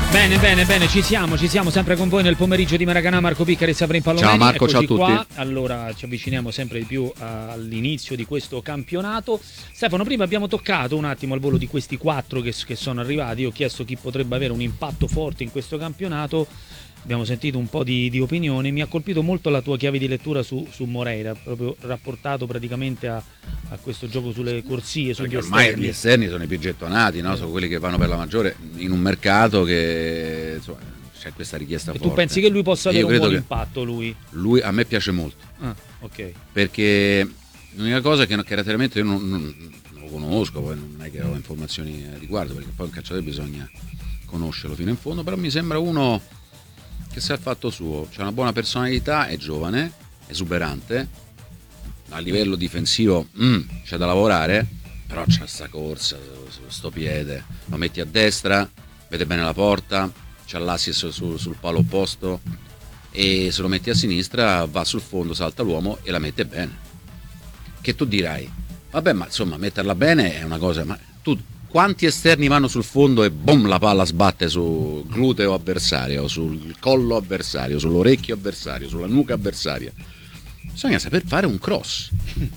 Bene, ci siamo sempre con voi nel pomeriggio di Maracanã. Marco Piccari e Savrin Palomeni. Ciao Marco, eccoci ciao a tutti. Qua. Allora ci avviciniamo sempre di più all'inizio di questo campionato. Stefano, prima abbiamo toccato un attimo al volo di questi 4 che sono arrivati. Io ho chiesto chi potrebbe avere un impatto forte in questo campionato. Abbiamo sentito un po' di opinioni. Mi ha colpito molto la tua chiave di lettura su Moreira, proprio rapportato praticamente a questo gioco sulle corsie, sugli ormai esterni. gli esterni sono i più gettonati, no? Sono quelli che vanno per la maggiore in un mercato che insomma, c'è questa richiesta forte. Tu pensi che lui possa avere un buon che impatto? Lui a me piace molto. Ok. Perché l'unica cosa è che caratterialmente io non lo conosco, poi non è che ho informazioni a riguardo, perché poi un calciatore bisogna conoscerlo fino in fondo, però mi sembra uno che sa il fatto suo, c'ha una buona personalità, è giovane, esuberante, a livello difensivo c'è da lavorare, però c'ha sta corsa, sto piede, lo metti a destra, vede bene la porta, c'ha l'assist sul palo opposto, e se lo metti a sinistra va sul fondo, salta l'uomo e la mette bene. Che tu dirai, vabbè, ma insomma metterla bene è una cosa, ma tu quanti esterni vanno sul fondo e boom, la palla sbatte sul gluteo avversario, sul collo avversario, sull'orecchio avversario, sulla nuca avversaria? Bisogna saper fare un cross.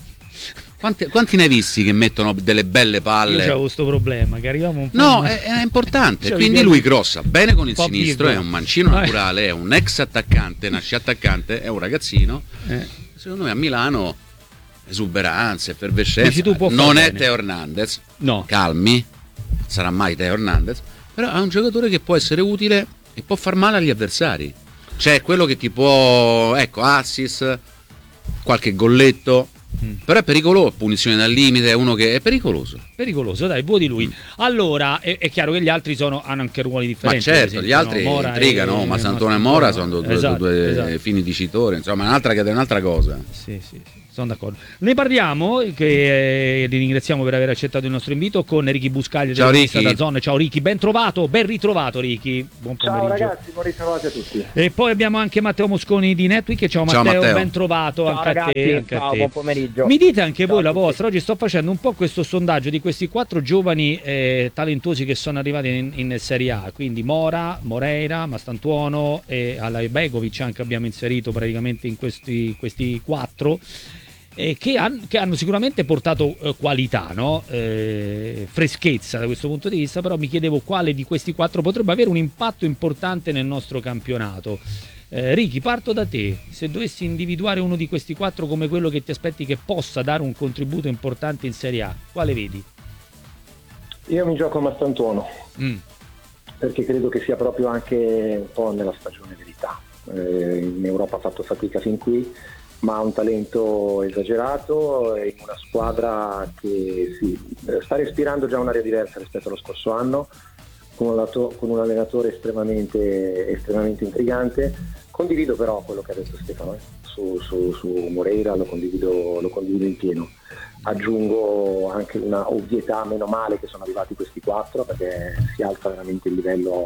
Quanti ne hai visti che mettono delle belle palle? Io c'avevo questo problema che arriviamo un po'. No, è importante. Cioè, quindi lui crossa bene con il sinistro, virgola. è un mancino naturale, è un ex attaccante, nasce attaccante, è un ragazzino. Secondo me a Milano esuberanza, effervescenza. Non è Teo Hernandez, no. Calmi, sarà mai Teo Hernandez, però è un giocatore che può essere utile e può far male agli avversari. C'è quello che ti può, assist, qualche golletto, però è pericoloso, punizione dal limite, è uno che è pericoloso. Pericoloso, dai, buo di lui. Allora, è chiaro che gli altri hanno anche ruoli differenti. Ma certo, gli altri intrigano, ma Sant'Antonio e Mora sono due fini dicitori, insomma, è un'altra cosa. Sì, sono d'accordo. Ne parliamo, che ringraziamo per aver accettato il nostro invito, con Ricky Buscaglia della rivista DAZN. Ciao Ricky, ben ritrovato Ricky. Buon pomeriggio. Ciao ragazzi, buon ritrovati a tutti. E poi abbiamo anche Matteo Mosconi di Netweek. Ciao Matteo, ben trovato. Ciao anche ragazzi, a te. Anche ciao, a te. buon pomeriggio. Mi dite anche voi la vostra. Oggi sto facendo un po' questo sondaggio di questi 4 giovani talentuosi che sono arrivati in Serie A, quindi Moreira, Mastantuono e Alaibegovic anche abbiamo inserito praticamente in questi 4. Che hanno sicuramente portato qualità, no? Freschezza da questo punto di vista, però mi chiedevo quale di questi 4 potrebbe avere un impatto importante nel nostro campionato. Ricky, parto da te. Se dovessi individuare uno di questi 4 come quello che ti aspetti che possa dare un contributo importante in Serie A, quale vedi? Io mi gioco a Mastantuono, perché credo che sia proprio anche un po' nella stagione verità. In Europa ha fatto fatica fin qui, ma ha un talento esagerato in una squadra che sta respirando già un'aria diversa rispetto allo scorso anno, con un allenatore estremamente intrigante. Condivido però quello che ha detto Stefano su Moreira, lo condivido in pieno. Aggiungo anche una ovvietà, meno male che sono arrivati questi 4, perché si alza veramente il livello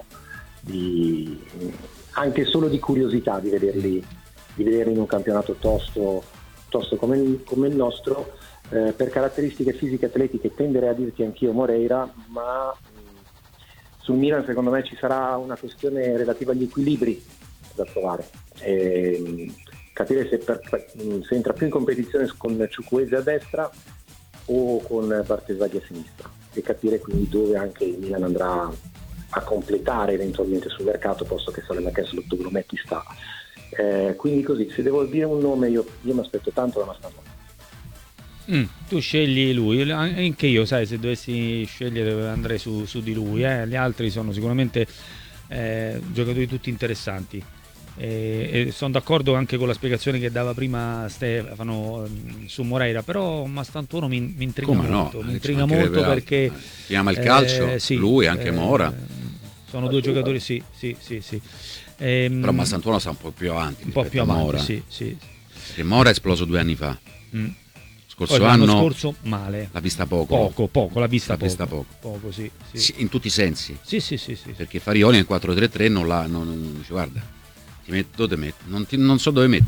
anche solo di curiosità di vederli in un campionato tosto come il nostro. Per caratteristiche fisiche e atletiche tenderei a dirti anch'io Moreira, ma sul Milan secondo me ci sarà una questione relativa agli equilibri da trovare, capire se entra più in competizione con Chukwueze a destra o con Bartesaghi a sinistra, e capire quindi dove anche il Milan andrà a completare eventualmente sul mercato, posto che Salemaches lo metti sta. Quindi così, se devo dire un nome, io mi aspetto tanto da Mastantuono. Tu scegli lui, anche io, sai, se dovessi scegliere andrei su di lui. Gli altri sono sicuramente giocatori tutti interessanti. E sono d'accordo anche con la spiegazione che dava prima Stefano su Moreira, però Mastantuono mi intriga molto, mi intriga molto perché si ama il calcio, sì, lui anche Mora sono due giocatori, sì. Però Mastantuono sta un po' più avanti, Mora. Sì. E Mora è esploso 2 anni fa. Scorso l'anno anno scorso male. L'ha vista poco, l'ha vista poco, sì. In tutti i sensi. Sì. Perché Farioli nel 4-3-3 non dice guarda, ti metto, non so dove metterti.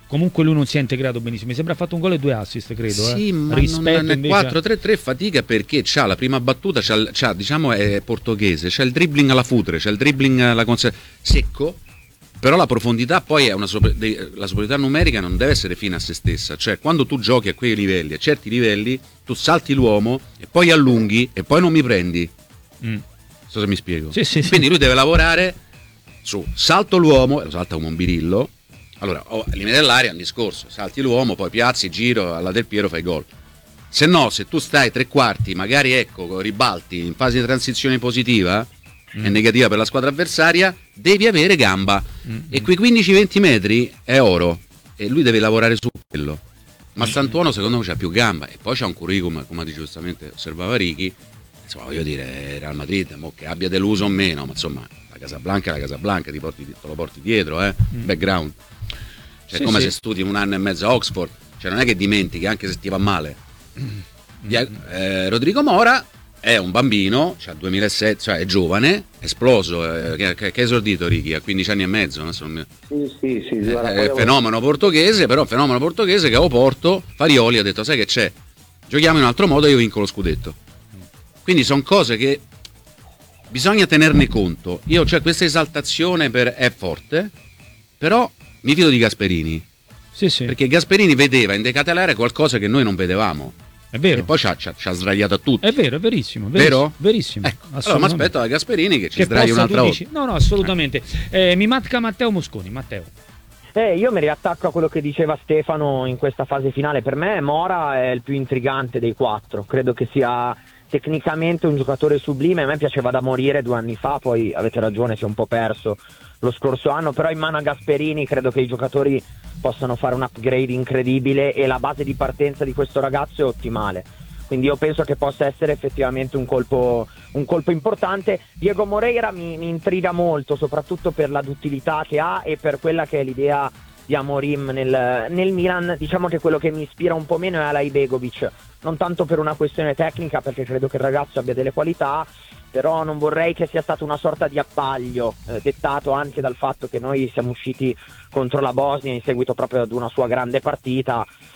comunque lui non si è integrato benissimo. Mi sembra ha fatto un gol e 2 assist, credo. Sì, ma rispetto nel invece 4-3-3 fatica perché c'ha la prima battuta, diciamo è portoghese, c'è il dribbling alla futre, c'è il dribbling secco, però la profondità poi è la superiorità numerica non deve essere fine a se stessa, cioè quando tu giochi a quei livelli, a certi livelli, tu salti l'uomo e poi allunghi e poi non mi prendi. So se mi spiego. Sì. Quindi lui deve lavorare su salto l'uomo, lo salta come un birillo. Allora, al limite dell'aria è un discorso, salti l'uomo, poi piazzi, giro, alla Del Piero fai gol. Se no, se tu stai tre quarti, magari ecco, ribalti in fase di transizione positiva e negativa per la squadra avversaria, devi avere gamba. E quei 15-20 metri è oro e lui deve lavorare su quello. Ma Santuono secondo me c'ha più gamba e poi c'ha un curriculum, come giustamente osservava Ricky, insomma voglio dire, Real Madrid, che abbia deluso o meno, ma insomma la Casablanca è la Casablanca, te lo porti dietro, background. Cioè come se studi un anno e mezzo a Oxford, cioè non è che dimentichi anche se ti va male. Rodrigo Mora è un bambino, cioè 2007, cioè è giovane, esploso, che è esordito Ricky a 15 anni e mezzo, no? Sì, È fenomeno portoghese, però fenomeno portoghese che a Oporto Farioli ha detto sai che c'è, giochiamo in un altro modo e io vinco lo scudetto. Quindi sono cose che bisogna tenerne conto. Cioè questa esaltazione è forte, però mi fido di Gasperini. Sì. Perché Gasperini vedeva in De Ketelare qualcosa che noi non vedevamo. È vero. E poi ci ha sdraiato a tutti. È vero, è verissimo. Vero? Verissimo. Ecco, allora mi aspetto da Gasperini che ci sdraia possa, un'altra volta. No, assolutamente. Mi manca Matteo Mosconi. Matteo. Io mi riattacco a quello che diceva Stefano in questa fase finale. Per me Mora è il più intrigante dei 4. Credo che sia tecnicamente un giocatore sublime. A me piaceva da morire 2 anni fa, poi avete ragione, si è un po' perso lo scorso anno, però in mano a Gasperini credo che i giocatori possano fare un upgrade incredibile e la base di partenza di questo ragazzo è ottimale. Quindi io penso che possa essere effettivamente un colpo importante. Diego Moreira mi intriga molto, soprattutto per la duttilità che ha e per quella che è l'idea di Amorim nel Milan. Diciamo che quello che mi ispira un po' meno è Alay Begovic, non tanto per una questione tecnica, perché credo che il ragazzo abbia delle qualità, però non vorrei che sia stato una sorta di abbaglio dettato anche dal fatto che noi siamo usciti contro la Bosnia in seguito proprio ad una sua grande partita.